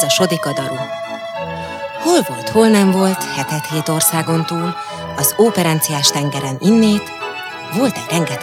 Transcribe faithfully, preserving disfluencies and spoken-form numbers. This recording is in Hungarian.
Ez a Sodika daru. Hol volt, hol nem volt, hetet hét országon túl, az óperenciás tengeren innét, volt egy rengeteg